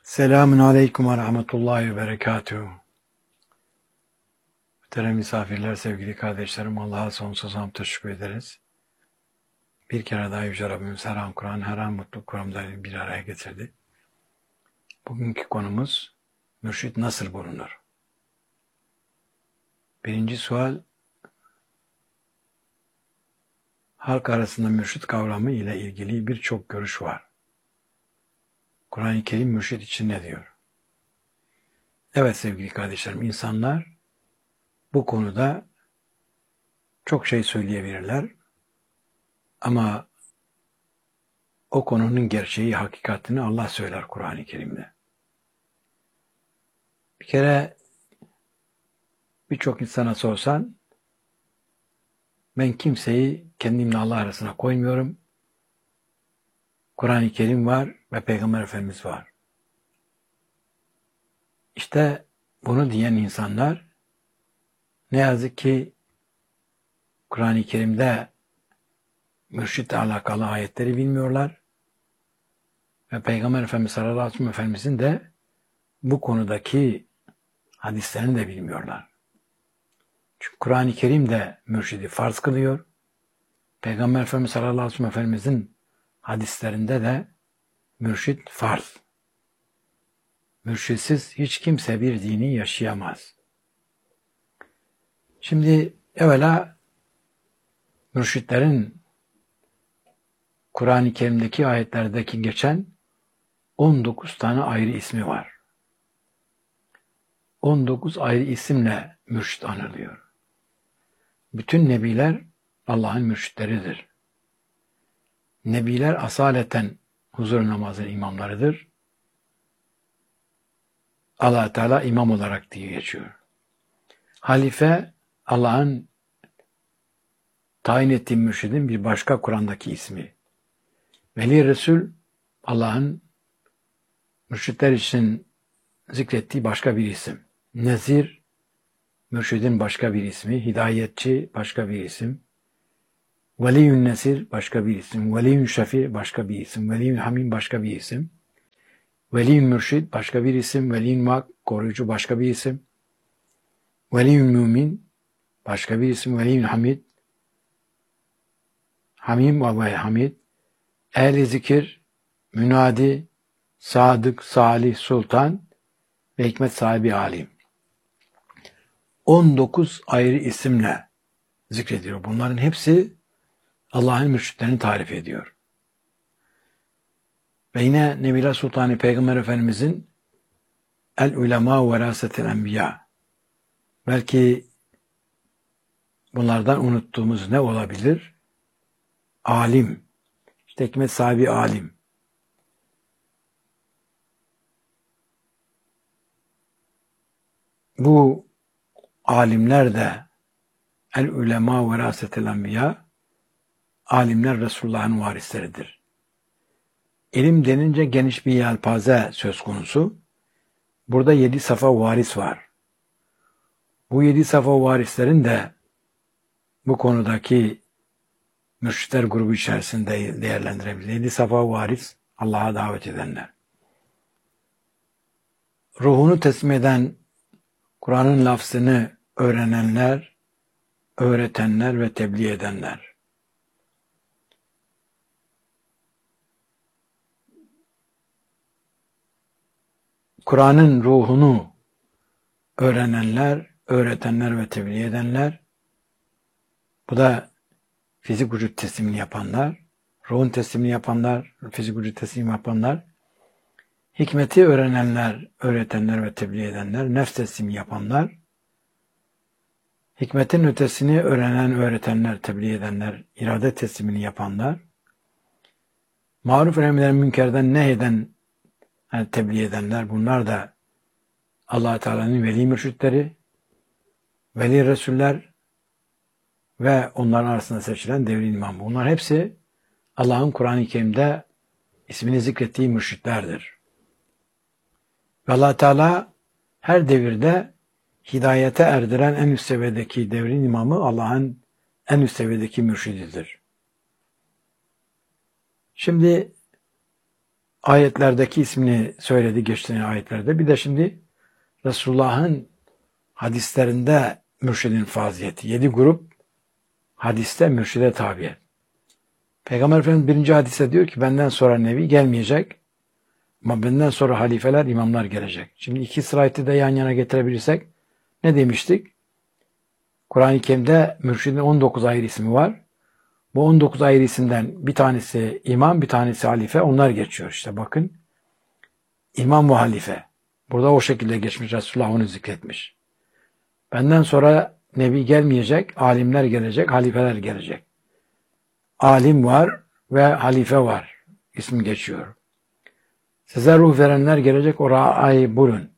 Selamun Aleyküm ve Rahmetullahi ve Berekatuhu. Muhterem misafirler, sevgili kardeşlerim, Allah'a sonsuz hamd teşekkür ederiz. Bir kere daha Yüce Rabbimiz her an Kur'an, her an mutluluk kuramlarını bir araya getirdi. Bugünkü konumuz, mürşit nasıl bulunur? Birinci sual, halk arasında mürşit kavramı ile ilgili birçok görüş var. Kur'an-ı Kerim mürşit için ne diyor? Evet sevgili kardeşlerim, insanlar bu konuda çok şey söyleyebilirler ama o konunun gerçeği, hakikatini Allah söyler Kur'an-ı Kerim'de. Bir kere birçok insana sorsan, ben kimseyi kendimle Allah arasına koymuyorum. Kur'an-ı Kerim var ve Peygamber Efendimiz var. İşte bunu diyen insanlar ne yazık ki Kur'an-ı Kerim'de mürşitle alakalı ayetleri bilmiyorlar ve Peygamber Efendimiz sallallahu aleyhi ve sellem Efendimizin de bu konudaki hadislerini de bilmiyorlar. Çünkü Kur'an-ı Kerim de mürşidi farz kılıyor. Peygamber Efendimiz sallallahu aleyhi ve sellem Efendimizin hadislerinde de mürşid farz. Mürşidsiz hiç kimse bir dini yaşayamaz. Şimdi evvela mürşitlerin Kur'an-ı Kerim'deki ayetlerdeki geçen 19 tane ayrı ismi var. 19 ayrı isimle mürşit anılıyor. Bütün nebiler Allah'ın mürşitleridir. Nebiler asaleten huzur namazının imamlarıdır. Allah Teala imam olarak diye geçiyor. Halife Allah'ın tayin ettiği mürşidin bir başka Kur'an'daki ismi. Veli Resul Allah'ın mürşitler için zikrettiği başka bir isim. Nezir mürşidin başka bir ismi. Hidayetçi başka bir isim. Veliyün Nesir başka bir isim. Veliyün Şefi başka bir isim. Veliyün Hamim başka bir isim. Veliyün Mürşid başka bir isim. Veliyün Vak koruyucu başka bir isim. Veliyün Mümin başka bir isim. Veliyün Hamid Hamim ve Hamid. Ehli zikir, münadi, sadık, salih, sultan ve hikmet sahibi alim. 19 ayrı isimle zikrediyor. Bunların hepsi Allah'ın mürşitlerini tarif ediyor. Ve yine Nebiler Sultanı Peygamber Efendimizin el ulema verasetel enbiya. Belki bunlardan unuttuğumuz ne olabilir? Alim. İşte hikmet sahibi alim. Bu alimler de el ulema verasetel enbiya, alimler Resulullah'ın varisleridir. İlim denince geniş bir yelpaze söz konusu. Burada 7 safa varis var. Bu 7 safa varislerin de bu konudaki mürşitler grubu içerisinde değerlendirebilir. 7 safa varis Allah'a davet edenler. Ruhunu teslim eden, Kur'an'ın lafzını öğrenenler, öğretenler ve tebliğ edenler. Kur'an'ın ruhunu öğrenenler, öğretenler ve tebliğ edenler. Bu da fizik vücut teslimini yapanlar, ruhun teslimini yapanlar, fizik vücut teslimini yapanlar, hikmeti öğrenenler, öğretenler ve tebliğ edenler, nefs teslimi yapanlar, hikmetin ötesini öğrenen, öğretenler, tebliğ edenler, irade teslimini yapanlar, maruf emirler münkerden nehyeden tebliğ edenler, bunlar da Allah Teala'nın veli mürşitleri, veli resuller ve onların arasında seçilen devrin imamı. Bunlar hepsi Allah'ın Kur'an-ı Kerim'de ismini zikrettiği mürşitlerdir. Ve Allah Teala her devirde hidayete erdiren en üst seviyedeki devrin imamı Allah'ın en üst seviyedeki mürşididir. Şimdi ayetlerdeki ismini söyledi geçtiğimiz ayetlerde. Bir de şimdi Resulullah'ın hadislerinde mürşidin faziyeti. 7 grup hadiste mürşide tabi. Peygamber Efendimiz birinci hadise diyor ki benden sonra nebi gelmeyecek ama benden sonra halifeler, imamlar gelecek. Şimdi iki sırayeti de yan yana getirebilirsek ne demiştik? Kur'an-ı Kerim'de mürşidin 19 ayrı ismi var. Bu 19 ayrı isimden bir tanesi imam, bir tanesi halife. Onlar geçiyor işte bakın. İmam ve halife. Burada o şekilde geçmiş. Resulullah onu zikretmiş. Benden sonra nebi gelmeyecek, alimler gelecek, halifeler gelecek. Alim var ve halife var. İsmi geçiyor. Size ruh verenler gelecek, o ra'ay bulun.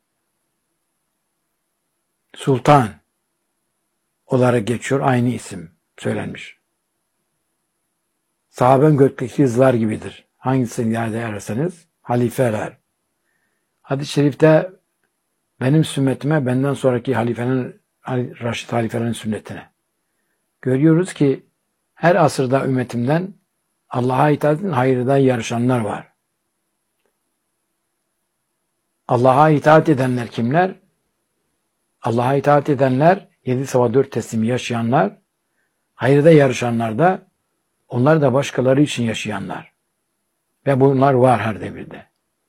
Sultan olarak geçiyor. Aynı isim söylenmiş. Sahabem gökteki yıldızlar gibidir. Hangisini yerde ararsanız halifeler. Hadis-i şerifte benim sünnetime benden sonraki halifenin, Raşid halifelerin sünnetine. Görüyoruz ki her asırda ümmetimden Allah'a itaatin hayırda yarışanlar var. Allah'a itaat edenler kimler? Allah'a itaat edenler, 7 sabah 4 teslimi yaşayanlar, hayırda yarışanlar da, onlar da başkaları için yaşayanlar. Ve bunlar var her devirde.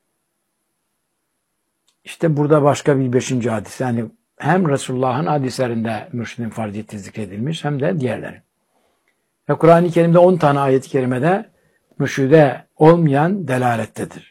İşte burada başka bir 5. hadis. Yani hem Resulullah'ın hadislerinde mürşidin farziyeti zikredilmiş hem de diğerleri. Ve Kur'an-ı Kerim'de 10 tane ayet-i kerimede mürşide olmayan delalettedir.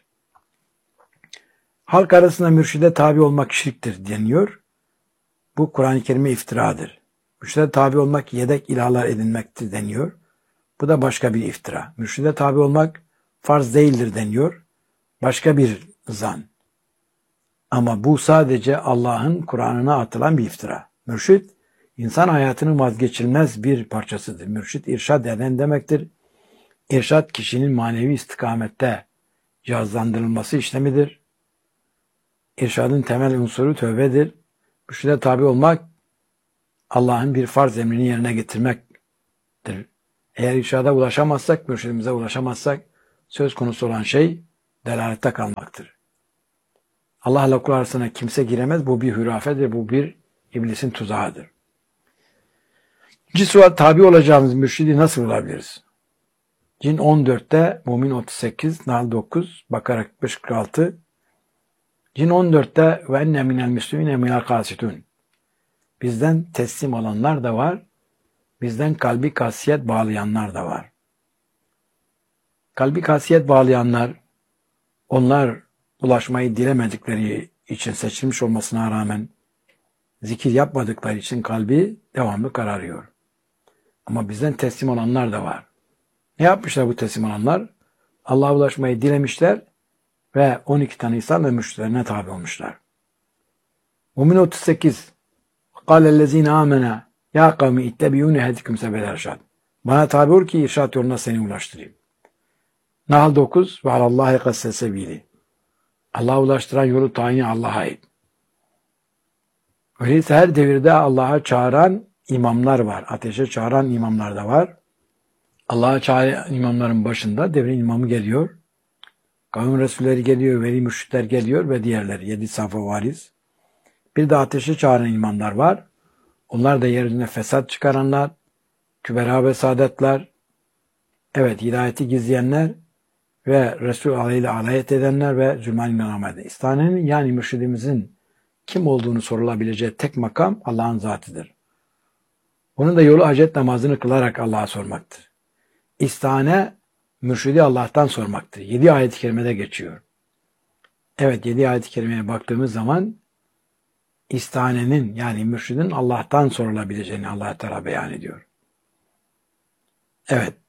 Halk arasında mürşide tabi olmak şirktir deniyor. Bu Kur'an-ı Kerim'e iftiradır. Mürşide tabi olmak yedek ilahlar edinmektir deniyor. Bu da başka bir iftira. Mürşide tabi olmak farz değildir deniyor. Başka bir zan. Ama bu sadece Allah'ın Kur'an'ına atılan bir iftira. Mürşid, insan hayatının vazgeçilmez bir parçasıdır. Mürşid, irşad eden demektir. İrşad, kişinin manevi istikamette cihazlandırılması işlemidir. İrşadın temel unsuru tövbedir. Mürşide tabi olmak, Allah'ın bir farz emrini yerine getirmektir. Eğer irşada ulaşamazsak, mürşidimize ulaşamazsak, söz konusu olan şey delalette kalmaktır. Allah'la kul arasına kimse giremez. Bu bir hürafedir. Bu bir iblisin tuzağıdır. İkinci sual, tabi olacağımız mürşidi nasıl bulabiliriz? Cin 14'te, Mümin 38, Nahl 9, Bakara 45-46. Cin 14'te ve enne minel müslümine minel kasitun. Bizden teslim olanlar da var. Bizden kalbi kasiyet bağlayanlar da var. Kalbi kasiyet bağlayanlar, onlar ulaşmayı dilemedikleri için seçilmiş olmasına rağmen zikir yapmadıkları için kalbi devamlı kararıyor. Ama bizden teslim olanlar da var. Ne yapmışlar bu teslim olanlar? Allah'a ulaşmayı dilemişler ve 12 tane İslam ve mürşitlerine tabi olmuşlar. Mümin 38 قَالَ الَّذ۪ينَ آمَنَا يَا قَوْمِ اِتَّبِيُونَ اَهَدِكُمْ سَبَيْلَ الرَّشَادِ. Bana tabi ol ki irşad yoluna seni ulaştırayım. Nahl 9 ve alallahi kasse sebili. Allah'a ulaştıran yolu tayini Allah'a ait. Öyleyse her devirde Allah'a çağıran imamlar var. Ateşe çağıran imamlar da var. Allah'a çağıran imamların başında devrin imamı geliyor. Kavim Resulleri geliyor, veli mürşitler geliyor ve diğerleri 7 safa variz. Bir de ateşe çağıran imamlar var. Onlar da yeryüzüne fesat çıkaranlar, kübera ve saadetler, evet hidayeti gizleyenler ve Resul aleyhi alayet edenler ve zulman inanamayan. İstanenin yani mürşidimizin kim olduğunu sorulabileceği tek makam Allah'ın zatıdır. Onun da yolu hacet namazını kılarak Allah'a sormaktır. İstane mürşidi Allah'tan sormaktır. 7 ayet-i kerimede geçiyor. Evet 7 ayet-i kerimeye baktığımız zaman istanenin yani mürşidin Allah'tan sorulabileceğini Allah Teala beyan ediyor. Evet.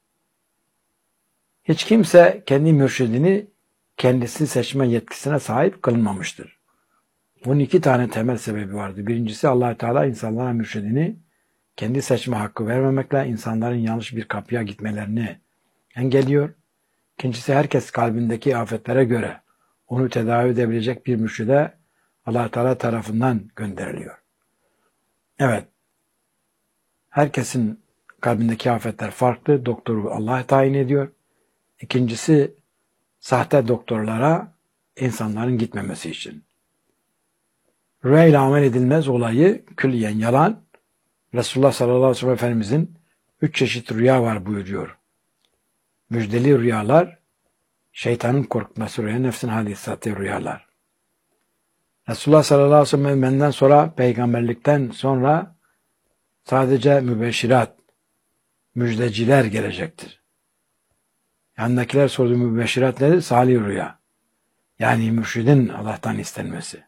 Hiç kimse kendi mürşidini kendisi seçme yetkisine sahip kılınmamıştır. Bunun 2 tane temel sebebi vardı. Birincisi Allah Teala insanlara mürşidini kendi seçme hakkı vermemekle insanların yanlış bir kapıya gitmelerini engelliyor. İkincisi herkes kalbindeki afetlere göre onu tedavi edebilecek bir mürşide Allah Teala tarafından gönderiliyor. Evet. Herkesin kalbindeki afetler farklı. Doktoru Allah tayin ediyor. İkincisi sahte doktorlara insanların gitmemesi için. Rüya ile amel edilmez olayı külliyen yalan. Resulullah sallallahu aleyhi ve sellem Efendimizin 3 çeşit rüya var buyuruyor. Müjdeli rüyalar, şeytanın korkutması rüya, nefsin hadisatı rüyalar. Resulullah sallallahu aleyhi ve sellem benden sonra, peygamberlikten sonra sadece mübeşşirat, müjdeciler gelecektir. Yanındakiler sorduğu mübeşşirat nedir? Salih rüya. Yani mürşidin Allah'tan istenmesi.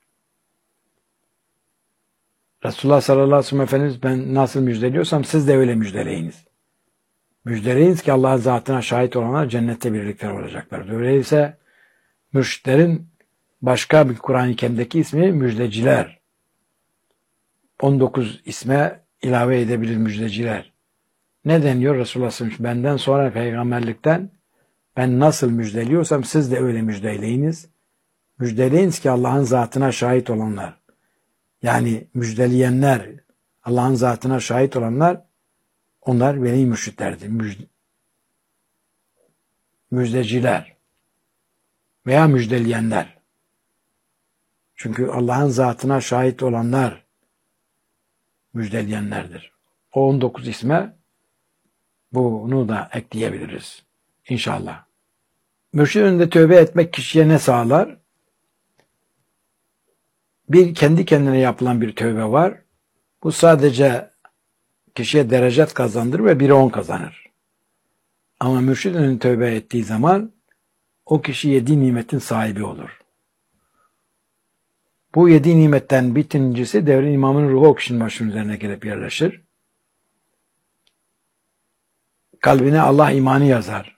Resulullah sallallahu aleyhi ve sellem Efendimiz ben nasıl müjdeliyorsam siz de öyle müjdeleyiniz. Müjdeleyiniz ki Allah'ın zatına şahit olanlar cennette birlikte olacaklar. Öyleyse mürşitlerin başka bir Kur'an-ı Kerim'deki ismi müjdeciler. 19 isme ilave edebilir müjdeciler. Ne deniyor Resulullah sallallahu aleyhi ve sellem? Benden sonra peygamberlikten ben nasıl müjdeliyorsam siz de öyle müjdeleyiniz. Müjdeleyiniz ki Allah'ın zatına şahit olanlar. Yani müjdeleyenler, Allah'ın zatına şahit olanlar, onlar veli mürşitlerdir. Müjdeciler veya müjdeleyenler. Çünkü Allah'ın zatına şahit olanlar müjdeleyenlerdir. O 19 isme bunu da ekleyebiliriz. İnşallah. Mürşid önünde tövbe etmek kişiye ne sağlar? Bir kendi kendine yapılan bir tövbe var. Bu sadece kişiye derecet kazandırır ve 1'e 10 kazanır. Ama mürşid önünde tövbe ettiği zaman o kişi 7 nimetin sahibi olur. Bu 7 nimetten birincisi devrin imamının ruhu o kişinin başının üzerine gelip yerleşir. Kalbine Allah imanı yazar.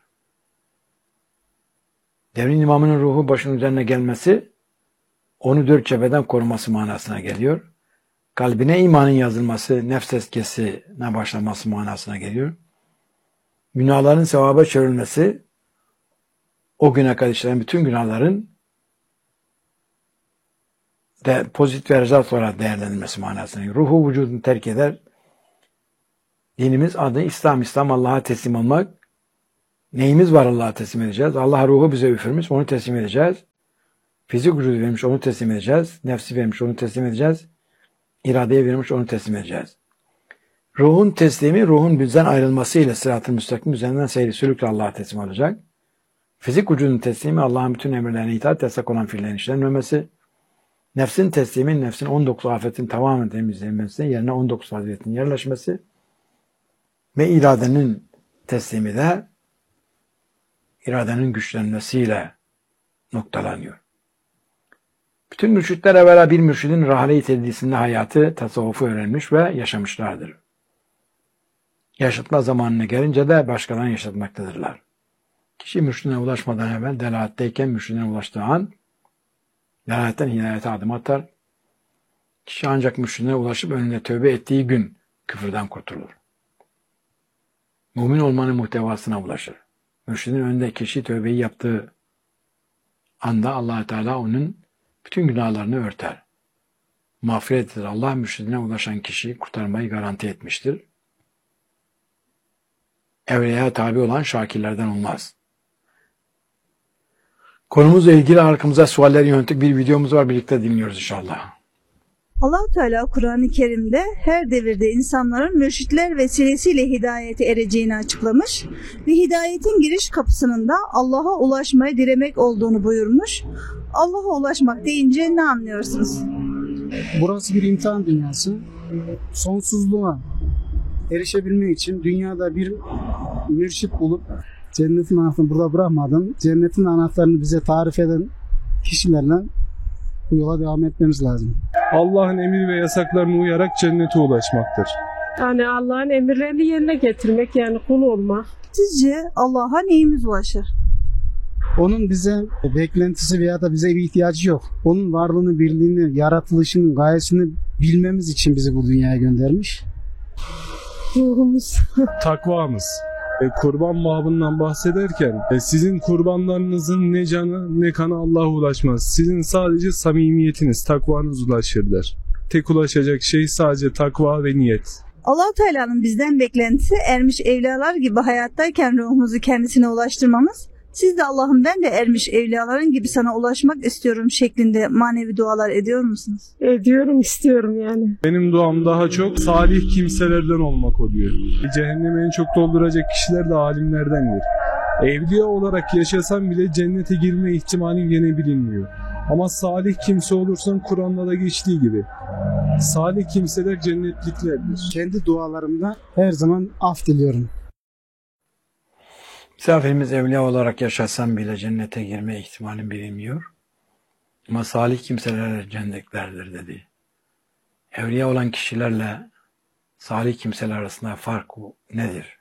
Devrin imamının ruhu başının üzerine gelmesi onu 4 cepheden koruması manasına geliyor. Kalbine imanın yazılması, nefs eskesine başlaması manasına geliyor. Günahların sevaba çevrilmesi, o güne kadar işlenen bütün günahların de pozitif ve rezalt olarak değerlendirilmesi manasına geliyor. Ruhu vücudunu terk eder. Dinimiz adı İslam. İslam Allah'a teslim olmak. Neyimiz var Allah'a teslim edeceğiz? Allah ruhu bize üfürmüş, onu teslim edeceğiz. Fizik vücudu vermiş, onu teslim edeceğiz. Nefsi vermiş, onu teslim edeceğiz. İradeye vermiş, onu teslim edeceğiz. Ruhun teslimi, ruhun bizden ayrılmasıyla sırat-ı müstakim üzerinden seyri sülükle Allah'a teslim olacak. Fizik vücudun teslimi, Allah'ın bütün emirlerine itaat, yasak olan fiillerin işlenmemesi. Nefsin teslimi, nefsin 19 afetin tamamen temizlenmesi, yerine 19 faziletin yerleşmesi. Ve iradenin teslimi de iradenin güçlenmesiyle noktalanıyor. Bütün mürşitler evvela bir mürşidin rahle-i tedrisinde hayatı, tasavvufu öğrenmiş ve yaşamışlardır. Yaşatma zamanına gelince de başkalarına yaşatmaktadırlar. Kişi mürşidine ulaşmadan evvel delaletteyken mürşidine ulaştığı an delaletten hidayete adım atar. Kişi ancak mürşidine ulaşıp önüne tövbe ettiği gün küfürden kurtulur. Mümin olmanın muhtevasına ulaşır. Mürşidin önünde kişi tövbeyi yaptığı anda Allah Teala onun bütün günahlarını örter. Mağfiret eder. Allah mürşidine ulaşan kişiyi kurtarmayı garanti etmiştir. Evliyaya tabi olan şakirlerden olmaz. Konumuzla ilgili halkımıza sualleri yönelik bir videomuz var. Birlikte dinliyoruz inşallah. Allah-u Teala Kur'an-ı Kerim'de her devirde insanların mürşitler vesilesiyle hidayete ereceğini açıklamış ve hidayetin giriş kapısının da Allah'a ulaşmayı dilemek olduğunu buyurmuş. Allah'a ulaşmak deyince ne anlıyorsunuz? Burası bir imtihan dünyası. Sonsuzluğa erişebilmek için dünyada bir mürşit bulup cennetin anahtarını burada bırakmadan cennetin anahtarını bize tarif eden kişilerle bu yola devam etmemiz lazım. Allah'ın emir ve yasaklarına uyarak cennete ulaşmaktır. Yani Allah'ın emirlerini yerine getirmek, yani kul olmak. Sizce Allah'a neyimiz ulaşır? Onun bize beklentisi veya da bize bir ihtiyacı yok. Onun varlığını, birliğini, yaratılışının gayesini bilmemiz için bizi bu dünyaya göndermiş. Ruhumuz. Takvamız. Kurban babından bahsederken sizin kurbanlarınızın ne canı ne kanı Allah'a ulaşmaz. Sizin sadece samimiyetiniz, takvanız ulaşır der. Tek ulaşacak şey sadece takva ve niyet. Allah-u Teala'nın bizden beklentisi ermiş evliyalar gibi hayattayken ruhumuzu kendisine ulaştırmamız Siz de Allah'ım ben de ermiş evliyaların gibi sana ulaşmak istiyorum şeklinde manevi dualar ediyor musunuz? Ediyorum, istiyorum yani. Benim duam daha çok salih kimselerden olmak oluyor. Cehennemi en çok dolduracak kişiler de alimlerdendir. Evliya olarak yaşasan bile cennete girme ihtimalin gene bilinmiyor. Ama salih kimse olursan Kur'an'da da geçtiği gibi salih kimseler cennetliklerdir. Kendi dualarımda her zaman af diliyorum. Misafirimiz evliya olarak yaşasan bile cennete girme ihtimalin bilinmiyor. Ama salih kimseler cennetliklerdir dedi. Evliya olan kişilerle salih kimseler arasında fark nedir?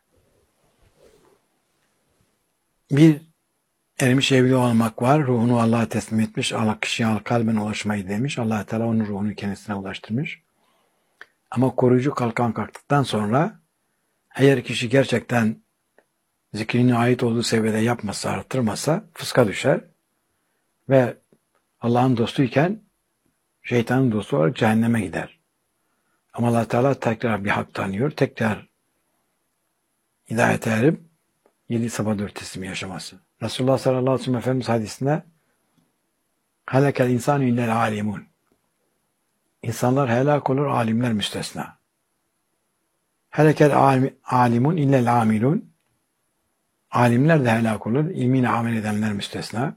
Bir ermiş evliya olmak var. Ruhunu Allah'a teslim etmiş. Allah kişiye kalben ulaşmayı demiş. Allah Teala onun ruhunu kendisine ulaştırmış. Ama koruyucu kalkan kalktıktan sonra eğer kişi gerçekten zikrine ait olduğu seviyede yapmasa, artırmasa fıska düşer ve Allah'ın dostuyken şeytanın dostu olarak cehenneme gider. Ama Allah Teala tekrar bir hak tanıyor, tekrar hidayete erip 7 sabah 4 teslimi yaşaması. Resulullah sallallahu aleyhi ve sellem Efendimiz hadisinde helekel insanu illel alimun. İnsanlar helak olur, alimler müstesna. Helekel alimun illel amilun. Alimler de helak olur, ilmiyle amel edenler müstesna.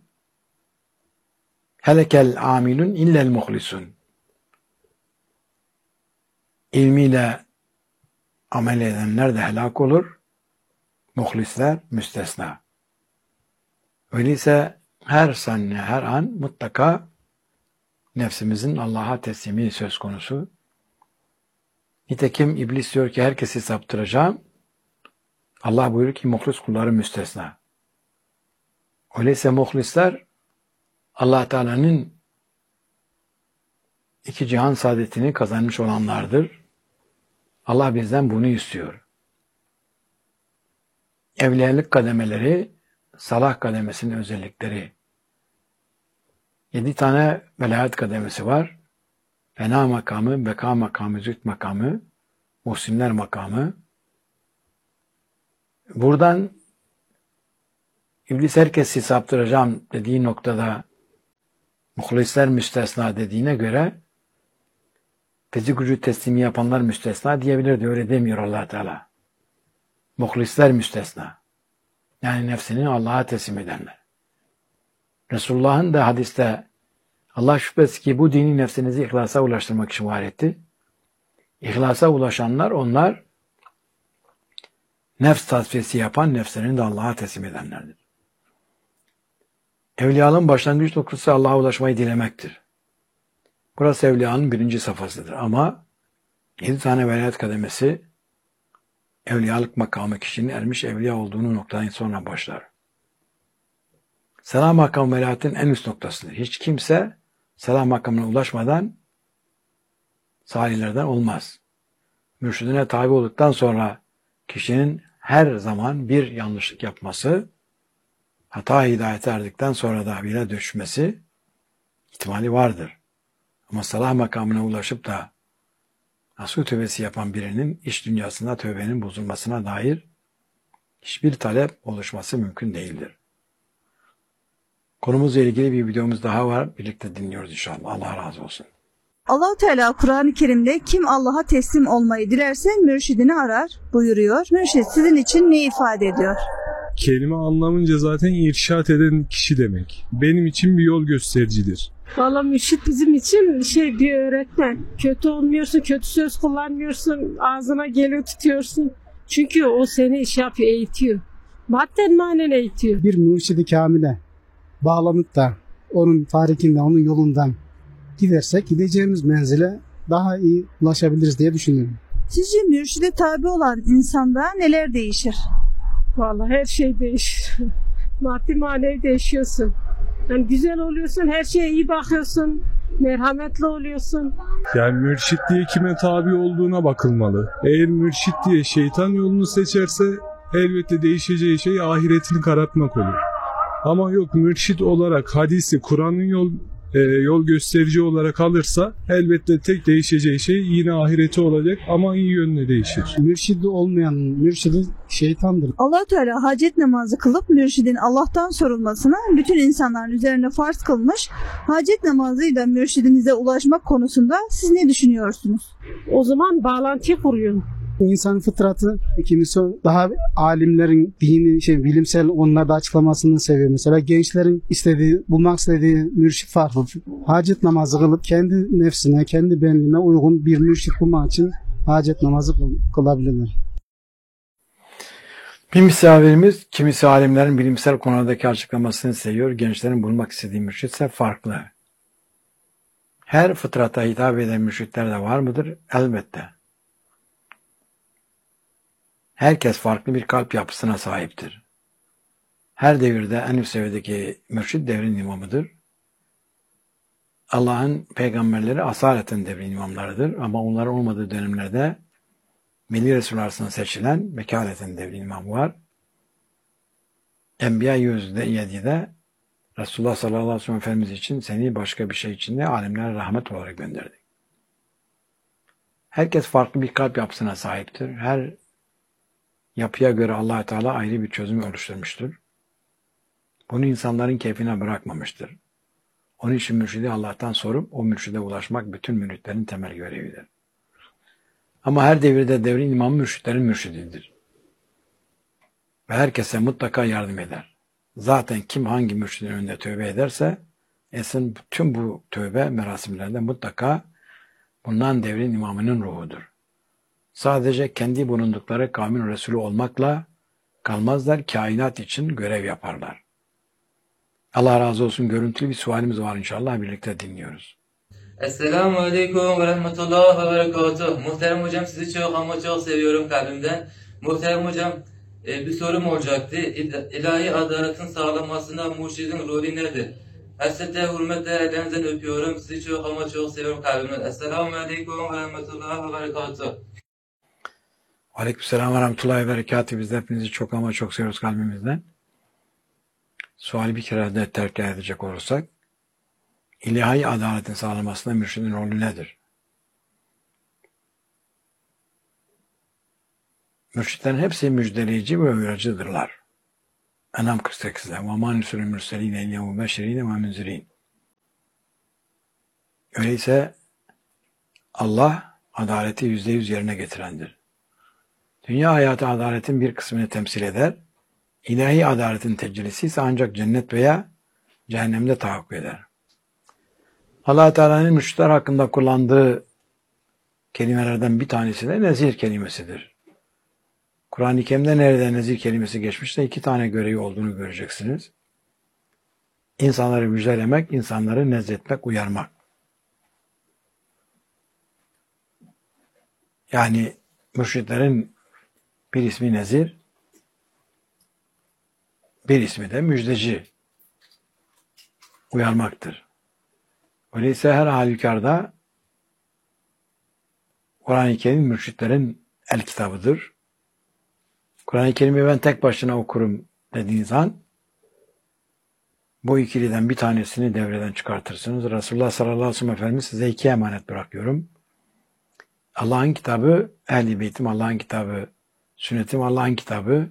Helekel amilun illel muhlisun. İlmiyle amel edenler de helak olur, muhlisler müstesna. Öyleyse her saniye, her an mutlaka nefsimizin Allah'a teslimi söz konusu. Nitekim iblis diyor ki herkesi saptıracağım. Allah buyuruyor ki muhlis kulları müstesna. Öyleyse muhlisler Allah Teala'nın iki cihan saadetini kazanmış olanlardır. Allah bizden bunu istiyor. Evliyalık kademeleri, salah kademesinin özellikleri. 7 tane velayet kademesi var. Fena makamı, beka makamı, zühd makamı, muhsinler makamı. Buradan iblis herkesi saptıracağım dediği noktada muhlisler müstesna dediğine göre fizik vücut teslimi yapanlar müstesna diyebilirdi. Öyle demiyor Allah Teala. Muhlisler müstesna. Yani nefsini Allah'a teslim edenler. Resulullah'ın da hadiste Allah şüphesiz ki bu dini nefsinizi ihlasa ulaştırmak için var etti. İhlasa ulaşanlar onlar nefs tasfiyesi yapan, nefslerini de Allah'a teslim edenlerdir. Evliyanın başlangıç noktası Allah'a ulaşmayı dilemektir. Burası evliyanın 1. safhasıdır. Ama 7 tane velayet kademesi evliyalık makamı kişinin ermiş evliya olduğunu noktadan sonra başlar. Selam makamı velayetin en üst noktasıdır. Hiç kimse selam makamına ulaşmadan salihlerden olmaz. Mürşidine tabi olduktan sonra kişinin her zaman bir yanlışlık yapması, hata hidayete erdikten sonra da bile düşmesi ihtimali vardır. Ama salah makamına ulaşıp da nasuh tövbesi yapan birinin iç dünyasında tövbenin bozulmasına dair hiçbir talep oluşması mümkün değildir. Konumuzla ilgili bir videomuz daha var. Birlikte dinliyoruz inşallah. Allah razı olsun. Allah-u Teala Kur'an-ı Kerim'de kim Allah'a teslim olmayı dilerse mürşidini arar buyuruyor. Mürşid sizin için ne ifade ediyor? Kelime anlamınca zaten irşat eden kişi demek. Benim için bir yol göstericidir. Valla mürşit bizim için bir öğretmen. Kötü olmuyorsun, kötü söz kullanmıyorsun, ağzına geliyor tutuyorsun. Çünkü o seni eğitiyor. Madden manen eğitiyor. Bir mürşidi kamile bağlanıp da onun tarikinden, onun yolundan gidersek gideceğimiz menzile daha iyi ulaşabiliriz diye düşünüyorum. Sizce mürşide tabi olan insanda neler değişir? Valla her şey değişir. Maddi manevi değişiyorsun. Yani güzel oluyorsun, her şeye iyi bakıyorsun, merhametli oluyorsun. Yani mürşit diye kime tabi olduğuna bakılmalı. Eğer mürşit diye şeytan yolunu seçerse elbette değişeceği şey ahiretini karartmak olur. Ama yok, mürşit olarak hadisi, Kur'an'ın yol gösterici olarak alırsa elbette tek değişeceği şey yine ahireti olacak ama iyi yönüne değişir. Mürşidi olmayan mürşidi şeytandır. Allah Teala hacet namazı kılıp mürşidin Allah'tan sorulmasını bütün insanların üzerine farz kılmış. Hacet namazıyla mürşidinize ulaşmak konusunda siz ne düşünüyorsunuz? O zaman bağlantıyı kuruyorum. İnsanın fıtratı, kimisi daha alimlerin dini, bilimsel onlarda açıklamasını seviyor. Mesela gençlerin bulmak istediği mürşit farklı. Hacet namazı kılıp kendi nefsine, kendi benliğine uygun bir mürşit bulmak için hacet namazı kılabilirler. Bir misafirimiz kimisi alimlerin bilimsel konulardaki açıklamasını seviyor. Gençlerin bulmak istediği mürşitse farklı. Her fıtrata hitap eden mürşitler de var mıdır? Elbette. Herkes farklı bir kalp yapısına sahiptir. Her devirde en üst seviyedeki mürşit devrin imamıdır. Allah'ın peygamberleri asaleten devrin imamlarıdır ama onlar olmadığı dönemlerde Veli Resul arasında seçilen vekaleten devrin imamı var. Enbiya 107'de Resulullah sallallahu aleyhi ve sellem Efendimiz için seni başka bir şey için de alemlere rahmet olarak gönderdik. Herkes farklı bir kalp yapısına sahiptir. Her yapıya göre Allah Teala ayrı bir çözüm oluşturmuştur. Bunu insanların keyfine bırakmamıştır. Onun için mürşidi Allah'tan sorup o mürşide ulaşmak bütün müritlerin temel görevidir. Ama her devirde devrin imamı mürşitlerin mürşididir. Ve herkese mutlaka yardım eder. Zaten kim hangi mürşidin önünde tövbe ederse esin bütün bu tövbe merasimlerinde mutlaka bundan devrin imamının ruhudur. Sadece kendi bulundukları kavmin Resulü olmakla kalmazlar, kainat için görev yaparlar. Allah razı olsun. Görüntülü bir sualimiz var inşallah. Birlikte dinliyoruz. Esselamu Aleyküm ve Rahmetullah ve Berekatuhu. Muhterem hocam, sizi çok ama çok seviyorum kalbimden. Muhterem hocam, bir sorum olacaktı. İlahi adaletin sağlanmasında mürşidin rolü nedir? Hasrete, hürmetle ellerinizden öpüyorum. Sizi çok ama çok seviyorum kalbimden. Esselamu Aleyküm ve Rahmetullah ve Berekatuhu. Aleykümselam ve Rahmetullahi ve Berekatuhu. Biz de hepinizi çok ama çok seviyoruz kalbimizden. Suali bir kere de tekrar edecek olursak, ilahi adaletin sağlanmasında mürşidin rolü nedir? Mürşitlerin hepsi müjdeleyici ve uyarıcıdırlar. Enam 48'de وَمَا نُسُلُ الْمُرْسَلِينَ اِلَّا مُبَشِّرِينَ وَمُنْزِرِينَ. Öyleyse Allah adaleti %100 yerine getirendir. Dünya hayatı adaletin bir kısmını temsil eder. İlahi adaletin tecellisi ise ancak cennet veya cehennemde tahakkuk eder. Allah Teala'nın mürşitler hakkında kullandığı kelimelerden bir tanesi de nezir kelimesidir. Kur'an-ı Kerim'de nerede nezir kelimesi geçmişse 2 tane görevi olduğunu göreceksiniz. İnsanları müjdelemek, insanları nezretmek, uyarmak. Yani mürşitlerin bir ismi nezir, bir ismi de müjdeci, uyarmaktır. Öyleyse her halükarda Kur'an-ı Kerim mürşitlerin el kitabıdır. Kur'an-ı Kerim'i ben tek başına okurum dediğiniz an bu ikiliden bir tanesini devreden çıkartırsınız. Resulullah sallallahu aleyhi ve sellem Efendimiz size 2 emanet bırakıyorum. Allah'ın kitabı, Ehl-i Beytim Allah'ın kitabı, sünnetim Allah'ın kitabı,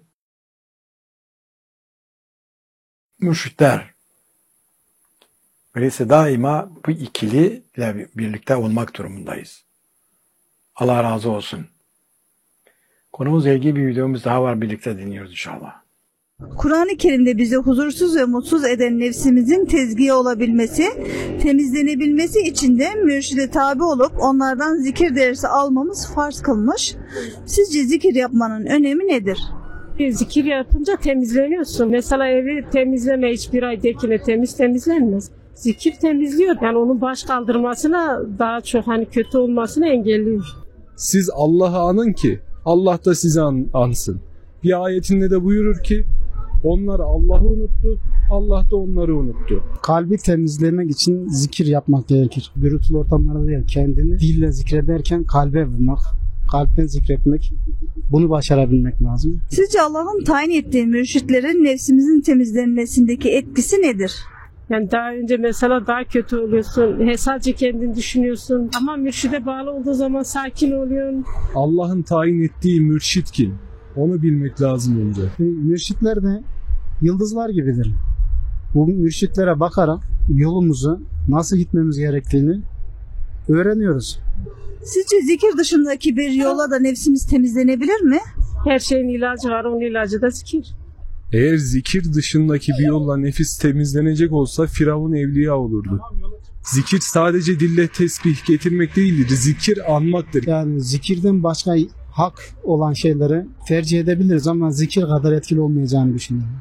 mürşitler. Öyleyse daima bu ikiliyle birlikte olmak durumundayız. Allah razı olsun. Konumuzla ilgili bir videomuz daha var. Birlikte dinliyoruz inşallah. Kur'an-ı Kerim'de bizi huzursuz ve mutsuz eden nefsimizin tezkiye olabilmesi, temizlenebilmesi için de mürşide tabi olup onlardan zikir dersi almamız farz kılmış. Sizce zikir yapmanın önemi nedir? Zikir yapınca temizleniyorsun. Mesela evi temizleme, hiçbir aydakine temizlenmez. Zikir temizliyor. Yani onun baş kaldırmasına, daha çok kötü olmasını engelliyor. Siz Allah'ı anın ki Allah da sizi ansın. Bir ayetinde de buyurur ki onlar Allah'ı unuttu, Allah da onları unuttu. Kalbi temizlemek için zikir yapmak gerekir. Gürültülü ortamlarda değil, kendini dille zikrederken kalbe vurmak, kalpten zikretmek, bunu başarabilmek lazım. Sizce Allah'ın tayin ettiği mürşitlerin nefsimizin temizlenmesindeki etkisi nedir? Yani daha önce mesela daha kötü oluyorsun. Sadece kendini düşünüyorsun. Ama mürşide bağlı olduğu zaman sakin oluyorsun. Allah'ın tayin ettiği mürşit kim? Onu bilmek lazım önce. Mürşitler de yıldızlar gibidir. Bu mürşitlere bakarak yolumuzu nasıl gitmemiz gerektiğini öğreniyoruz. Sizce zikir dışındaki bir yolla da nefsimiz temizlenebilir mi? Her şeyin ilacı var. Onun ilacı da zikir. Eğer zikir dışındaki bir yolla nefis temizlenecek olsa Firavun evliya olurdu. Zikir sadece dille tesbih getirmek değildir. Zikir anmaktır. Yani zikirden başka hak olan şeyleri tercih edebiliriz ama zikir kadar etkili olmayacağını düşünüyorum.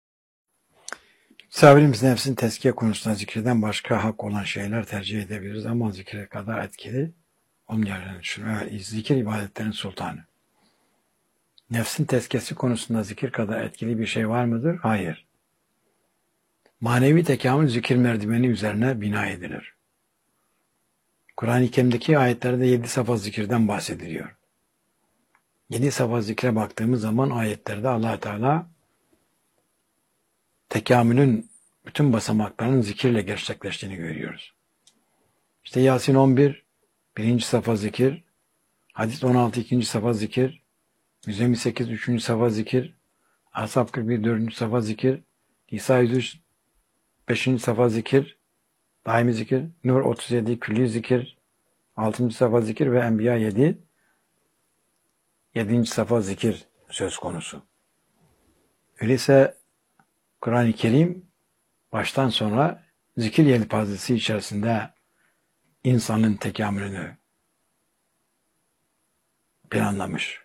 Sabrimiz nefsin tezkiye konusunda zikirden başka hak olan şeyler tercih edebiliriz ama zikre kadar etkili olmayacağını düşünüyorum. Evet, zikir ibadetlerin sultanı. Nefsin tezkiyesi konusunda zikir kadar etkili bir şey var mıdır? Hayır. Manevi tekamül zikir merdiveni üzerine bina edilir. Kur'an-ı Kerim'deki ayetlerde 7 safa zikirden bahsediliyor. 7 safa zikre baktığımız zaman ayetlerde Allah Teala tekamülün bütün basamaklarının zikirle gerçekleştiğini görüyoruz. İşte Yasin 11, 1. safa zikir, Hadis 16, 2. safa zikir, Müzzemmil 8, 3. safa zikir, Ashab 41, 4. safa zikir, Nisa 103, 5. safa zikir, daimi zikir, Nur 37, külli zikir, 6. safa zikir ve Enbiya 7, 7. safa zikir söz konusu. Öyleyse Kur'an-ı Kerim baştan sona zikir yelpazesi içerisinde insanın tekamülünü planlamış.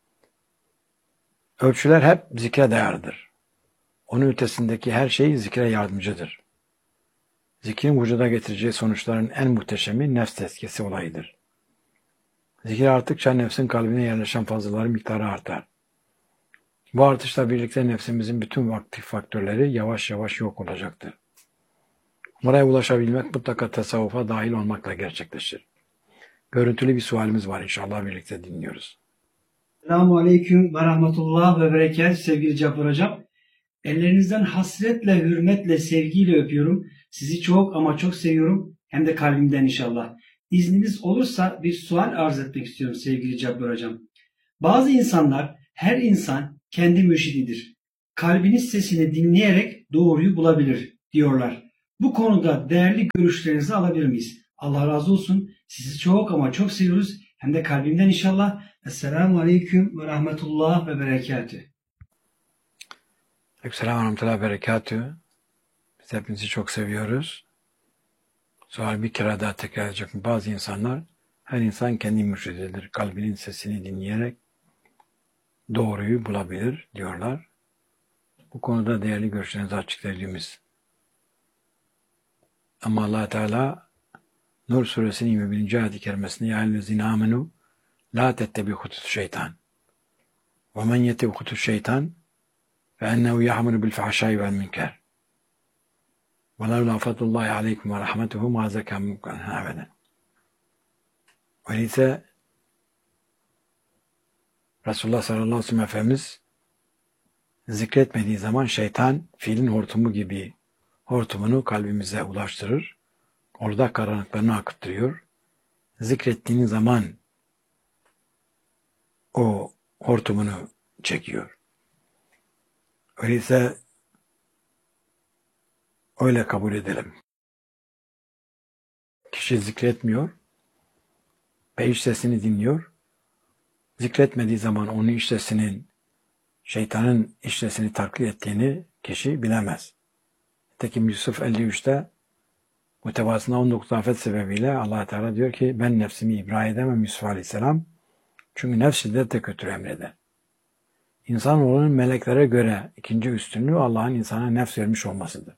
Ölçüler hep zikre değerlidir. Onun ötesindeki her şey zikre yardımcıdır. Zikrin vücuda getireceği sonuçların en muhteşemi nefs tezkiyesi olayıdır. Zikir arttıkça nefsin kalbine yerleşen fazlaların miktarı artar. Bu artışla birlikte nefsimizin bütün aktif faktörleri yavaş yavaş yok olacaktır. Buraya ulaşabilmek mutlaka tasavvufa dahil olmakla gerçekleşir. Görüntülü bir sualimiz var, inşallah birlikte dinliyoruz. Selamun Aleyküm ve Rahmetullah ve Berekat sevgili Cabbar Hocam. Ellerinizden hasretle, hürmetle, sevgiyle öpüyorum. Sizi çok ama çok seviyorum. Hem de kalbimden inşallah. İzniniz olursa bir sual arz etmek istiyorum sevgili Cabbar Hocam. Bazı insanlar, her insan kendi mürşididir. Kalbinin sesini dinleyerek doğruyu bulabilir diyorlar. Bu konuda değerli görüşlerinizi alabilir miyiz? Allah razı olsun. Sizi çok ama çok seviyoruz. Hem de kalbimden inşallah. Esselamu Aleyküm ve Rahmetullah ve Berekatühü. Selam ve rahmetullahi ve berekatühü. Biz hepinizi çok seviyoruz. Sual bir kere daha tekrar edecek. Bazı insanlar, her insan kendi mürşididir. Kalbinin sesini dinleyerek doğruyu bulabilir diyorlar. Bu konuda değerli görüşlerinizi açıklayacağımız. Ama Allah Teala Nur suresinin 21. ayet-i kerimesinde ya eyyühellezine amenu la tettebi hutut şeytan ve men yetebi hutut şeytan ve ennehu ya'muru bil fahşai vel münker ve levla fadlullahi aleykum ve rahmetuhu ma zeka minkum abadan. Öyleyse Resulullah sallallahu aleyhi ve sellem Efendimiz zikretmediği zaman şeytan filin hortumu gibi hortumunu kalbimize ulaştırır. Orada karanlıklarını akıttırıyor. Zikrettiğiniz zaman o hortumunu çekiyor. Öyleyse öyle kabul edelim. Kişi zikretmiyor ve iç sesini dinliyor. Zikretmediği zaman onun iç sesinin şeytanın iç sesini taklit ettiğini kişi bilemez. Nitekim Yusuf 53'te muhtevasında 19 afet sebebiyle Allah Teala diyor ki ben nefsimi ibra edemem Yusuf Aleyhisselam. Çünkü nefs şiddetle kötü emreder. İnsanoğlunun meleklere göre ikinci üstünlüğü Allah'ın insana nefs vermiş olmasıdır.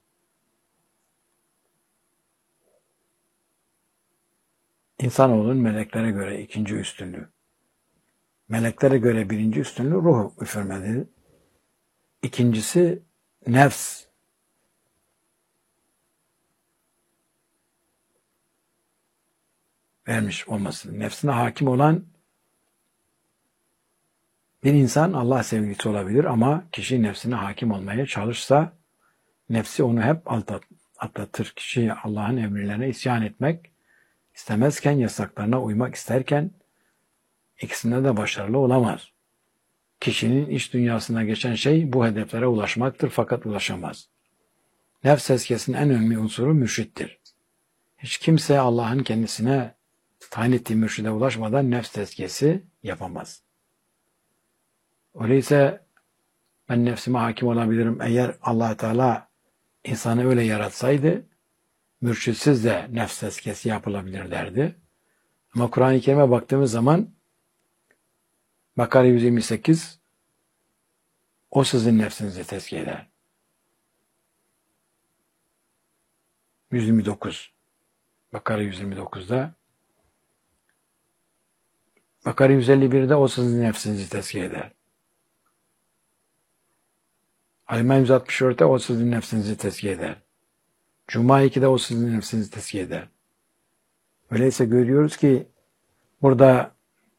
İnsanoğlunun meleklere göre ikinci üstünlüğü. Meleklere göre birinci üstünlüğü ruh üfürmedir. İkincisi nefs. Vermiş olması. Nefsine hakim olan bir insan Allah sevgilisi olabilir ama kişi nefsine hakim olmaya çalışsa nefsi onu hep atlatır. Kişi Allah'ın emirlerine isyan etmek istemezken, yasaklarına uymak isterken ikisinde de başarılı olamaz. Kişinin iç dünyasına geçen şey bu hedeflere ulaşmaktır fakat ulaşamaz. Nefs tezkiyesinin en önemli unsuru mürşittir. Hiç kimse Allah'ın kendisine tayin ettiği mürşide ulaşmadan nefs tezkiyesi yapamaz. Öyleyse ben nefsime hakim olabilirim. Eğer Allah Teala insanı öyle yaratsaydı mürşitsiz de nefs tezkiyesi yapılabilir derdi. Ama Kur'an-ı Kerim'e baktığımız zaman Bakara 128 o sizin nefsinizi tezkiye eder. 129 Bakara 129'da Bakara 151'de o sizin nefsinizi tezkiye eder. Ali-İmran 164'te o sizin nefsinizi tezkiye eder. Cuma 2'de o sizin nefsinizi tezkiye eder. Öyleyse görüyoruz ki burada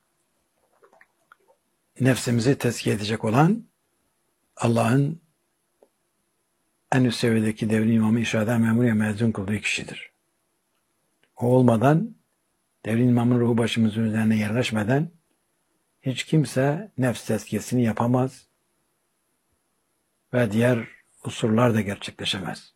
nefsimizi tezkiye edecek olan Allah'ın en üst seviyedeki devrin imamı irşada memuriye mezun kıldığı kişidir. O olmadan devrin imamın ruhu başımızın üzerine yerleşmeden hiç kimse nefs tezkiyesini yapamaz ve diğer unsurlar da gerçekleşemez.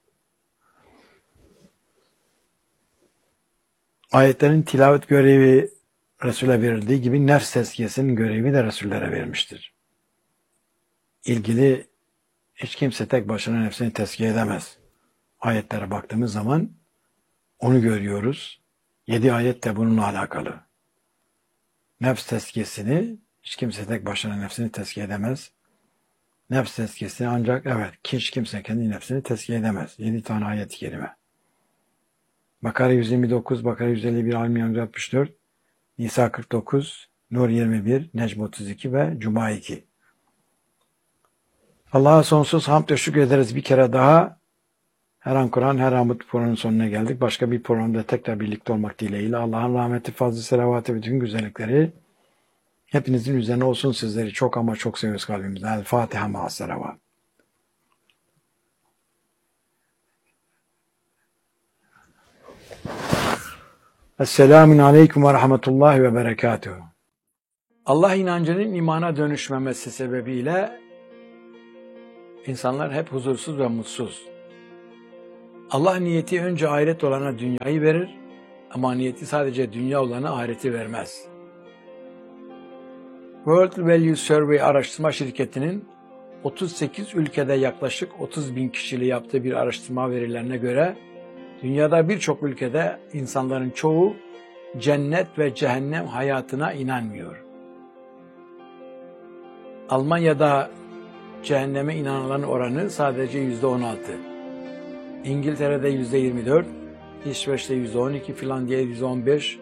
Ayetlerin tilavet görevi Resul'e verildiği gibi nefs tezkiyesinin görevi de Resul'lere verilmiştir. İlgili hiç kimse tek başına nefsini tezkiye edemez. Ayetlere baktığımız zaman onu görüyoruz. 7 ayet de bununla alakalı. Nefs tezkiyesini hiç kimse tek başına nefsini tezkiye edemez. Nefs tezkiyesini ancak hiç kimse kendi nefsini tezkiye edemez. 7 tane ayet-i kerime. Bakara 129, Bakara 151, Al-İmran 164, Nisa 49, Nur 21, Necm 32 ve Cuma 2. Allah'a sonsuz hamd ve şükür ederiz bir kere daha. Her an Kur'an, her an bu programın sonuna geldik. Başka bir programda tekrar birlikte olmak dileğiyle Allah'ın rahmeti, fazlı selavatı ve bütün güzellikleri hepinizin üzerine olsun. Sizleri çok ama çok seviyoruz kalbimizden. El Fatiha ma'as selavat. Esselamun aleyküm ve rahmetullahi ve berekatuhu. Allah inancının imana dönüşmemesi sebebiyle insanlar hep huzursuz ve mutsuz. Allah niyeti önce ahiret olana dünyayı verir ama niyeti sadece dünya olana ahireti vermez. World Value Survey araştırma şirketinin 38 ülkede yaklaşık 30 bin kişiyle yaptığı bir araştırma verilerine göre dünyada birçok ülkede insanların çoğu cennet ve cehennem hayatına inanmıyor. Almanya'da cehenneme inananların oranı sadece %16. İngiltere'de %24, İsveç'te %12, Finlandiya'da %15.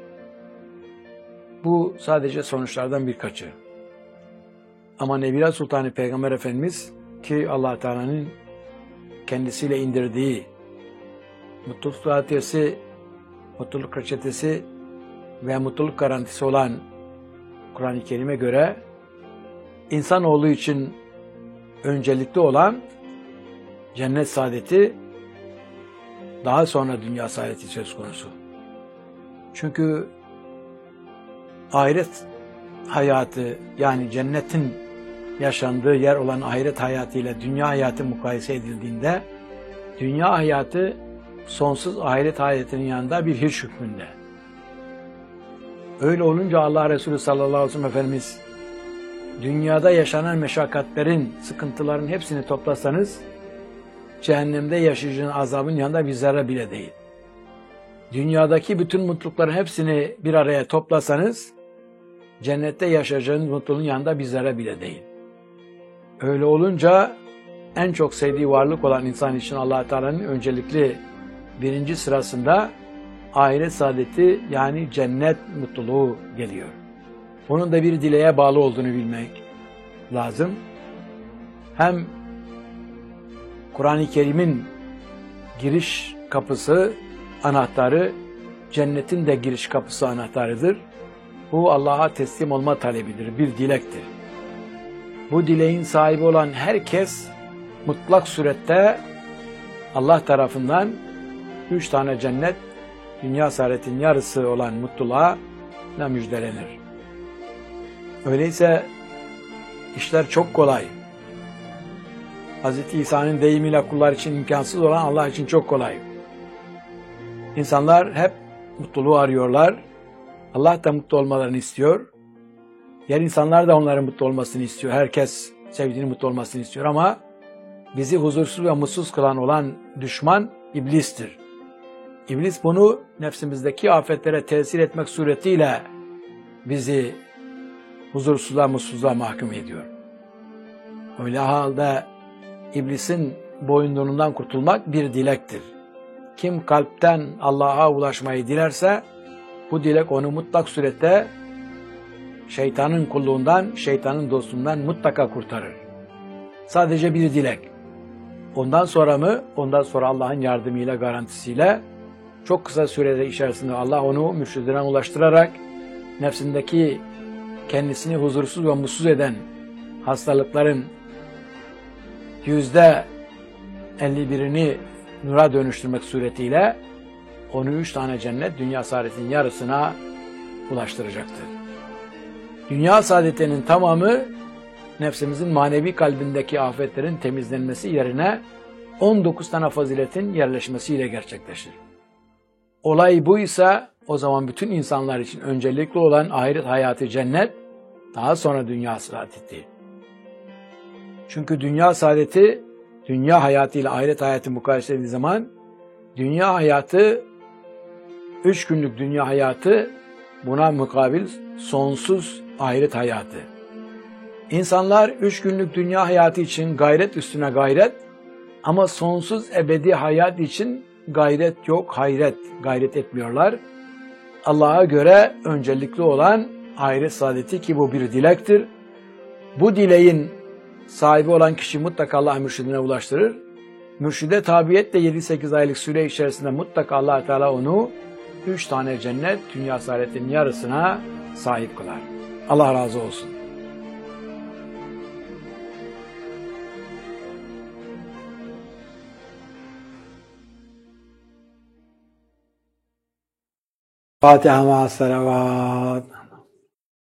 Bu sadece sonuçlardan birkaçı. Ama Nebiler Sultanı Peygamber Efendimiz ki Allah Teala'nın kendisiyle indirdiği mutluluk reçetesi, mutluluk reçetesi ve mutluluk garantisi olan Kur'an-ı Kerim'e göre insanoğlu için öncelikli olan cennet saadeti, daha sonra dünya saadeti söz konusu. Çünkü ahiret hayatı, yani cennetin yaşandığı yer olan ahiret hayatıyla dünya hayatı mukayese edildiğinde dünya hayatı sonsuz ahiret hayatının yanında bir hiç hükmünde. Öyle olunca Allah Resulü sallallahu aleyhi ve sellem Efendimiz dünyada yaşanan meşakkatlerin, sıkıntıların hepsini toplasanız cehennemde yaşayacağın azabın yanında bir zerre bile değil. Dünyadaki bütün mutlulukların hepsini bir araya toplasanız cennette yaşayacağınız mutluluğun yanında bir zerre bile değil. Öyle olunca en çok sevdiği varlık olan insan için Allah Teala'nın öncelikli birinci sırasında ahiret saadeti, yani cennet mutluluğu geliyor. Bunun da bir dileğe bağlı olduğunu bilmek lazım. Hem Kur'an-ı Kerim'in giriş kapısı, anahtarı, cennetin de giriş kapısı anahtarıdır. Bu Allah'a teslim olma talebidir, bir dilektir. Bu dileğin sahibi olan herkes mutlak surette Allah tarafından 3 tane cennet, dünya saadetin yarısı olan mutluluğa müjdelenir. Öyleyse işler çok kolay. Hz. İsa'nın deyimiyle kullar için imkansız olan Allah için çok kolay. İnsanlar hep mutluluğu arıyorlar. Allah da mutlu olmalarını istiyor. Diğer insanlar da onların mutlu olmasını istiyor. Herkes sevdiğinin mutlu olmasını istiyor ama bizi huzursuz ve mutsuz kılan olan düşman iblistir. İblis bunu nefsimizdeki afetlere tesir etmek suretiyle bizi huzursuzluğa, mutsuzluğa mahkum ediyor. Öyle halde iblisin boyunduruğundan kurtulmak bir dilektir. Kim kalpten Allah'a ulaşmayı dilerse bu dilek onu mutlak surette şeytanın kulluğundan, şeytanın dostluğundan mutlaka kurtarır. Sadece bir dilek. Ondan sonra mı? Ondan sonra Allah'ın yardımıyla, garantisiyle çok kısa sürede içerisinde Allah onu mürşidine ulaştırarak nefsindeki kendisini huzursuz ve mutsuz eden hastalıkların %51'ini nura dönüştürmek suretiyle onu 3 tane cennet dünya saadetinin yarısına ulaştıracaktır. Dünya saadetinin tamamı nefsimizin manevi kalbindeki afetlerin temizlenmesi yerine 19 tane faziletin yerleşmesiyle gerçekleşir. Olay buysa o zaman bütün insanlar için öncelikli olan ahiret hayatı cennet, daha sonra dünya saadeti. Çünkü dünya saadeti, dünya hayatı ile ahiret hayatı mukayese edildiği zaman dünya hayatı, 3 günlük dünya hayatı, buna mukabil sonsuz ahiret hayatı. İnsanlar 3 günlük dünya hayatı için gayret üstüne gayret ama sonsuz ebedi hayat için gayret yok, gayret etmiyorlar. Allah'a göre öncelikli olan ahiret saadeti ki bu bir dilektir. Bu dileğin sahibi olan kişi mutlaka Allah mürşidine ulaştırır. Mürşide tabiyetle 7-8 aylık süre içerisinde mutlaka Allah Teala onu 3 tane cennet dünya saadetinin yarısına sahip kılar. Allah razı olsun. Fatiha ma'as salavat.